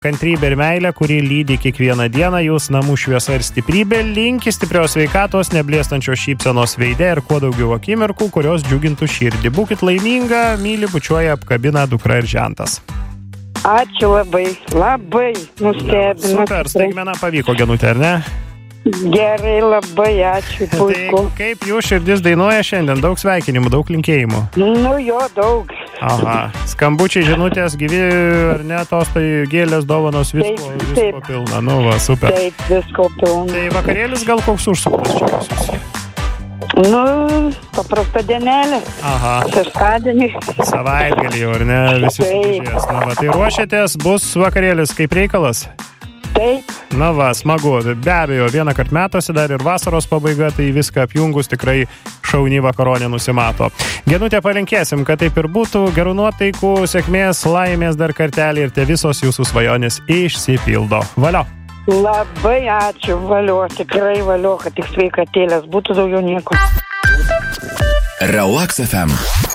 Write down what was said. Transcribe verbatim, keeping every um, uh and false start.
kantrybė ir meilė, kuri lydi kiekvieną dieną, jūs namų šviesa ir stiprybė, linki stiprios sveikatos, neblėstančios šypsenos veide ir kuo daugiau akimirkų, kurios džiugintų širdį. Būkit laiminga, myli, bučiuoja, apkabina dukra ir žentas. Ačiū labai, labai nustebino. Super, staigmena pavyko, Genutė, ar ne? Gerai, labai ačiū, puiku. Tai kaip jų širdis dainuoja šiandien? Daug sveikinimų, daug linkėjimų. Nu jo, daug. Aha, skambučiai, žinutės, gyvi ar ne, tos tai gėlės, dovanos, visko, Taip, visko taip. pilna. Nu va, super. Taip, visko pilna. Tai vakarėlis gal koks užsuktas čia pas jus? Nu, paprasta dienelė. Aha, Šeštadienį. savaitgalį jau, ar ne, visi Taip. sugrįžės. Na va, tai ruošiatės, bus vakarėlis kaip reikalas? Taip. Na va, smagu. Be abejo, vieną kart metuose dar ir vasaros pabaiga, tai viską apjungus tikrai šauni vakaronė nusimato. Genutė, palinkėsim, kad taip ir būtų, gerų nuotaikų, sėkmės, laimės dar kartelį ir te visos jūsų svajonės išsipildo. Valio. Labai ačiū, valio, tikrai valio, kad tik sveikatėlės būtų daugiau nieko. Relax F M.